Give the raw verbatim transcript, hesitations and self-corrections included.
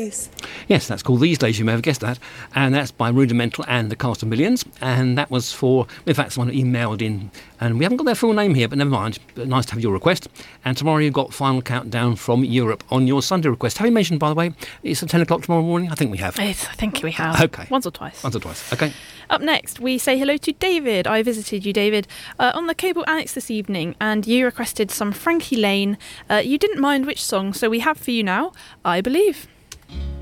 Days. Yes, that's called These Days, you may have guessed that. And that's by Rudimental and the Cast of Millions. And that was for, in fact, someone emailed in, and we haven't got their full name here, but never mind. But nice to have your request. And tomorrow you've got Final Countdown from Europe on your Sunday request. Have you mentioned, by the way, it's at ten o'clock tomorrow morning? I think we have. It's, I think we have. Okay. Once or twice. Once or twice. Okay. Up next, we say hello to David. I visited you, David, uh, on the Cable Annex this evening, and you requested some Frankie Lane. Uh, you didn't mind which song, so we have for you now, I Believe.